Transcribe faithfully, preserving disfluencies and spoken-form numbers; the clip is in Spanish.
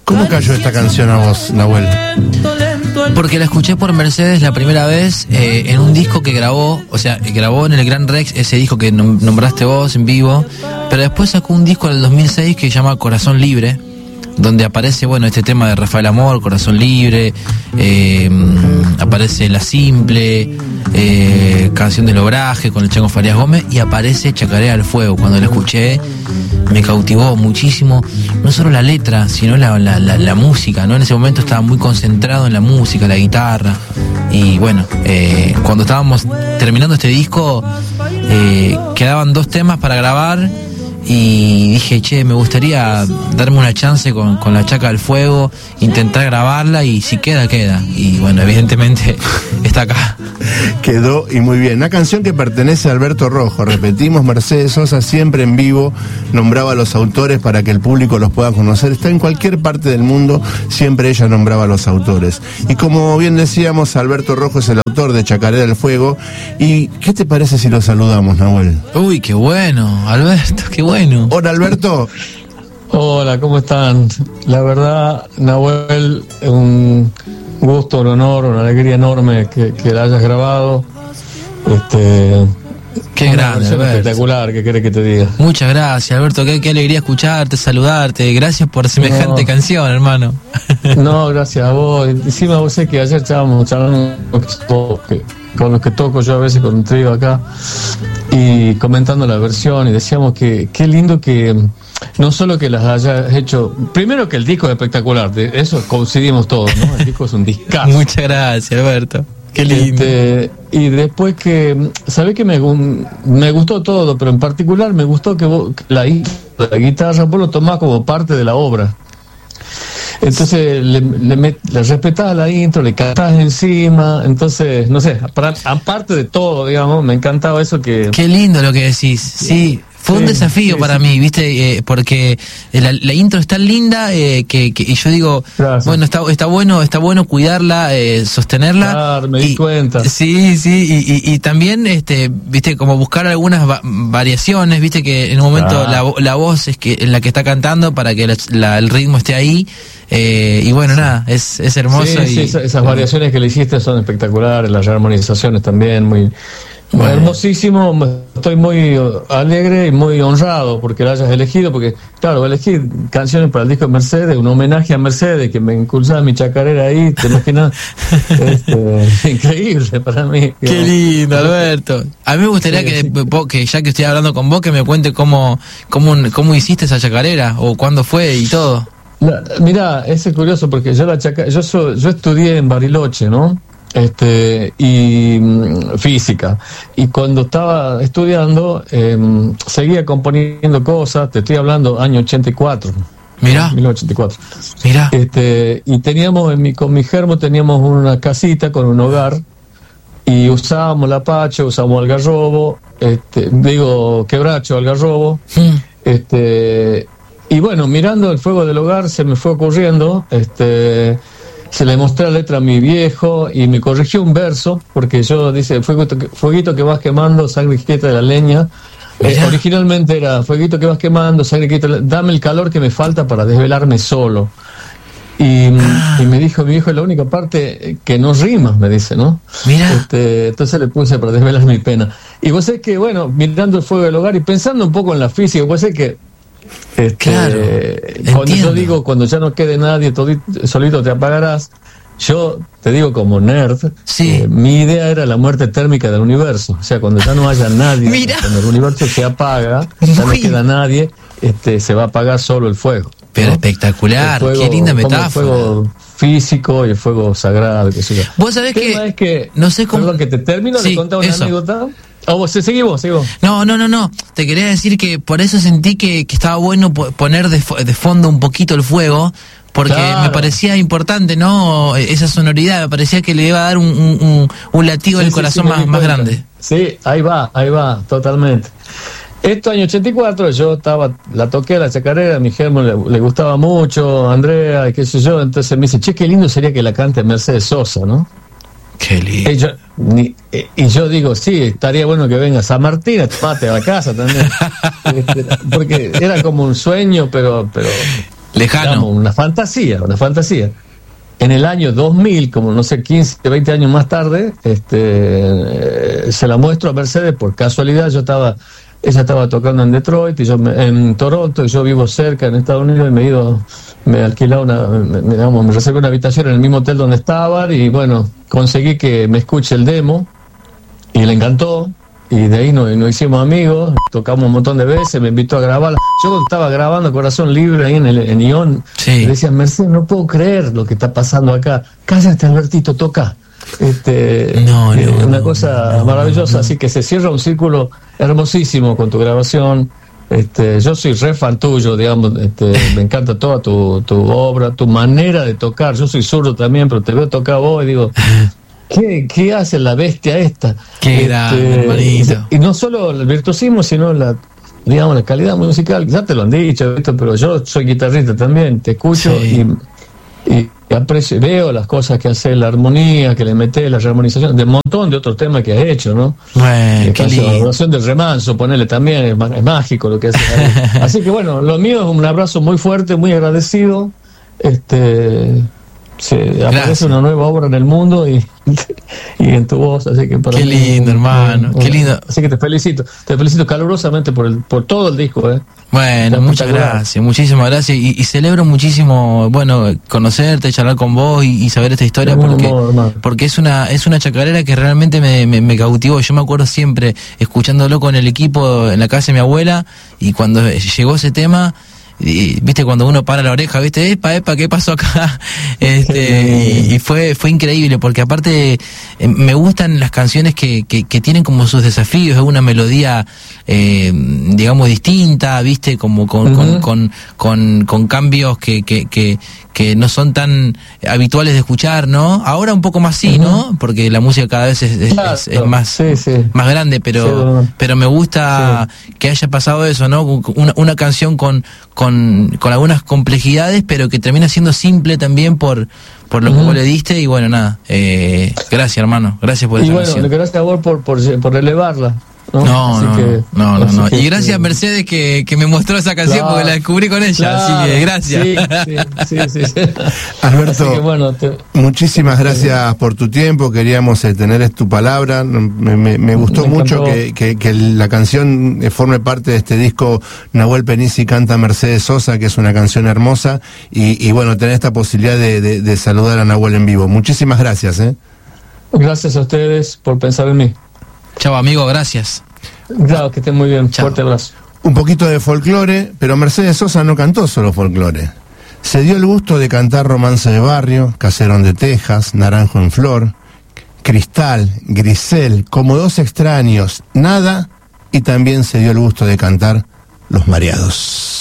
¿Cómo cayó esta canción a vos, Nahuel? Porque la escuché por Mercedes la primera vez eh, en un disco que grabó, o sea, grabó en el Gran Rex, ese disco que nom- nombraste vos en vivo, pero después sacó un disco en el dos mil seis que se llama Corazón Libre, donde aparece, bueno, este tema de Rafael Amor, Corazón Libre, eh, aparece La Simple, eh, Canción del Obraje con el Chango Farías Gómez, y aparece Chacarera al Fuego. Cuando la escuché me cautivó muchísimo, no solo la letra, sino la, la, la, la música, ¿no? En ese momento estaba muy concentrado en la música, la guitarra, y bueno, eh, cuando estábamos terminando este disco, eh, quedaban dos temas para grabar, y dije, che, me gustaría darme una chance con, con la Chaca al Fuego, intentar grabarla, y si queda, queda. Y bueno, evidentemente está acá. Quedó y muy bien. Una canción que pertenece a Alberto Rojo. Repetimos, Mercedes Sosa siempre en vivo nombraba a los autores para que el público los pueda conocer. Está en cualquier parte del mundo, siempre ella nombraba a los autores. Y como bien decíamos, Alberto Rojo es el autor de Chacarera al Fuego. ¿Y qué te parece si lo saludamos, Nahuel? Uy, qué bueno, Alberto, qué bueno. Hola, Alberto. Hola, ¿cómo están? La verdad, Nahuel, un gusto, un honor, una alegría enorme que, que la hayas grabado. Este, Qué grande, Alberto. Espectacular, ¿qué querés que te diga? Muchas gracias, Alberto, qué, qué alegría escucharte, saludarte. Gracias por semejante no. canción, hermano. No, gracias a vos. Encima vos sé que ayer estábamos charlando con los que toco yo a veces con un trío acá y comentando la versión, y decíamos que qué lindo que no solo que las hayas hecho, primero que el disco es espectacular, de eso coincidimos todos, ¿no? El disco es un discazo. Muchas gracias, Alberto. Qué lindo. Este, y después que, ¿sabés que me, me gustó todo? Pero en particular me gustó que vos, la, la guitarra vos lo tomás como parte de la obra. Entonces le, le, le respetás la intro, le cantás encima, entonces, no sé, para, aparte de todo, digamos, me encantaba eso que... Qué lindo lo que decís, sí. Fue un sí, desafío sí, para sí. mí, ¿viste? Eh, porque la, la intro es tan linda eh, que, que y yo digo, Gracias. bueno, está está bueno está bueno cuidarla, eh, sostenerla. Claro, me di y, cuenta. Sí, sí, y, y, y también, este, ¿viste? Como buscar algunas va- variaciones, ¿viste? Que en un momento ah. la, la voz es que en la que está cantando para que la, la, el ritmo esté ahí. Eh, y bueno, sí. nada, es, es hermoso. Sí, y, sí, esas, esas variaciones que le hiciste son espectaculares, las armonizaciones también, muy... Bueno. Hermosísimo, estoy muy alegre y muy honrado porque lo hayas elegido, porque claro, elegí canciones para el disco de Mercedes, un homenaje a Mercedes que me impulsaba mi chacarera ahí, te imaginas. este, increíble para mí. Qué digamos. Lindo, Alberto. A mí me gustaría sí, que, sí. que ya que estoy hablando con vos, que me cuente cómo, cómo, cómo hiciste esa chacarera o cuándo fue y todo. La, mirá, ese es curioso porque yo la chaca, yo, so, yo estudié en Bariloche, ¿no? Este y mm, física, y cuando estaba estudiando eh, seguía componiendo cosas, te estoy hablando año ochenta y cuatro. Mirá. mil novecientos ochenta y cuatro. Mirá. Este, y teníamos en mi, con mi germo teníamos una casita con un hogar y usábamos la pacha, usábamos algarrobo, este, digo quebracho, algarrobo, mm. este y bueno, mirando el fuego del hogar se me fue ocurriendo, este se le mostré la letra a mi viejo y me corrigió un verso, porque yo dice, fueguito que, fueguito que vas quemando, sangre quieta de la leña. Eh, originalmente era, fueguito que vas quemando, sangre quieta, dame el calor que me falta para desvelarme solo. Y, ah. y me dijo mi viejo, la única parte que no rima, me dice, ¿no? Mira. Este, entonces le puse para desvelar mi pena. Y vos sabés que, bueno, mirando el fuego del hogar y pensando un poco en la física, vos sabés que Este, claro, cuando entiendo. yo digo cuando ya no quede nadie todito, solito te apagarás, yo te digo como nerd, sí. eh, mi idea era la muerte térmica del universo, o sea, cuando ya no haya nadie, cuando el universo se apaga, ya no queda nadie, este, se va a apagar solo el fuego. Pero ¿no? Espectacular, fuego, qué linda metáfora. El fuego físico y el fuego sagrado, que sé yo. Vos sabés que, es que no sé cómo, perdón, que te termino sí, de contar una eso. anécdota. Oh, vos, seguí vos, seguí vos. No, no, no, no. Te quería decir que por eso sentí que, que estaba bueno poner de, de fondo un poquito el fuego, porque claro. me parecía importante, ¿no? Esa sonoridad, me parecía que le iba a dar un, un, un, un latido sí, del sí, corazón sí, más, más grande. Sí, ahí va, ahí va, totalmente. Esto año ochenta y cuatro, yo estaba, la toqué a la chacarera, a mi germo le, le gustaba mucho, Andrea, y qué sé yo, entonces me dice, che, qué lindo sería que la cante Mercedes Sosa, ¿no? Qué lindo. Y yo, ni, y yo digo, sí, estaría bueno que venga San Martín a tomarte a la casa también. este, porque era como un sueño, pero pero Lejano. Digamos, una fantasía, una fantasía. En el año dos mil, como no sé, quince, veinte años más tarde, este, eh, se la muestro a Mercedes por casualidad. Yo estaba, ella estaba tocando en Detroit y yo me, en Toronto, y yo vivo cerca en Estados Unidos, y me he ido, me alquilé una, me, digamos, me reservé una habitación en el mismo hotel donde estaban, y bueno, conseguí que me escuche el demo y le encantó. Y de ahí nos, nos hicimos amigos, tocamos un montón de veces, me invitó a grabar. Yo cuando estaba grabando Corazón Libre ahí en el en Ion, sí. le decía, Mercedes, no puedo creer lo que está pasando acá. Cállate, Albertito, toca. Este, no, no, eh, una no, cosa no, maravillosa, no. Así que se cierra un círculo hermosísimo con tu grabación. Este, yo soy re fan tuyo, digamos, este, me encanta toda tu, tu obra, tu manera de tocar. Yo soy zurdo también, pero te veo tocar a vos y digo... ¿Qué, ¿Qué hace la bestia esta? Qué grande, hermanito. Y no solo el virtuosismo, sino la, digamos, la calidad musical. Ya te lo han dicho, ¿viste? Pero yo soy guitarrista también, te escucho sí. y, y aprecio, veo las cosas que hace, la armonía que le metes, la rearmonización, de un montón de otros temas que has hecho, ¿no? Bueno, qué lindo. La oración del remanso, ponele también, es, es mágico lo que hace ahí. Así que bueno, lo mío es un abrazo muy fuerte, muy agradecido. Este... Se aparece Gracias. Una nueva obra en el mundo y, y en tu voz, así que para qué mí, lindo, hermano, un, qué lindo. Así que te felicito, te felicito calurosamente por el, por todo el disco, eh. Bueno, muchas gracias, muchísimas gracias y, y celebro muchísimo, bueno, conocerte, charlar con vos y, y saber esta historia porque modo, porque es una es una chacarera que realmente me, me, me cautivó. Yo me acuerdo siempre escuchándolo con el equipo en la casa de mi abuela y cuando llegó ese tema. Y, viste, cuando uno para la oreja, viste, epa, epa, ¿qué pasó acá? Este, y, y fue, fue increíble, porque aparte eh, me gustan las canciones que, que, que tienen como sus desafíos, es una melodía, eh, digamos, distinta, viste, como con, uh-huh. con, con, con, con cambios que, que, que, que no son tan habituales de escuchar, ¿no? Ahora un poco más sí, uh-huh. ¿no? Porque la música cada vez es, es, claro, es, es más, sí, sí. más grande, pero, sí, pero me gusta sí. que haya pasado eso, ¿no? Una, una canción con, con Con, con algunas complejidades, pero que termina siendo simple también por, por lo uh-huh. que vos le diste. Y bueno, nada, eh, gracias, hermano, gracias por esta Y bueno, canción. gracias a vos por, por, por elevarla. No, no, no, que, no, no, no. Que, y gracias a Mercedes que, que me mostró esa canción, claro, porque la descubrí con ella, claro, así que gracias. Sí, sí, sí, sí. Alberto, que bueno, te... muchísimas gracias por tu tiempo, queríamos eh, tener tu palabra, me, me, me gustó me mucho que, que, que la canción forme parte de este disco. Nahuel Penisi canta Mercedes Sosa, que es una canción hermosa, y, y bueno, tener esta posibilidad de, de, de saludar a Nahuel en vivo. Muchísimas gracias. ¿eh? Gracias a ustedes por pensar en mí. Chao, amigo, gracias. Claro, que estén muy bien. Chao. Fuerte abrazo. Un poquito de folclore, pero Mercedes Sosa no cantó solo folclore. Se dio el gusto de cantar Romance de Barrio, Caserón de Texas, Naranjo en Flor, Cristal, Grisel, Como dos extraños, Nada, y también se dio el gusto de cantar Los Mareados.